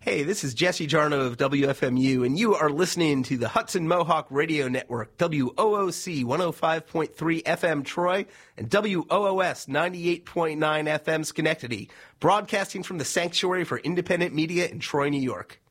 Hey, this is Jesse Jarno of WFMU, and you are listening to the Hudson Mohawk Radio Network, WOOC 105.3 FM Troy, and WOOS 98.9 FM Schenectady, broadcasting from the Sanctuary for Independent Media in Troy, New York.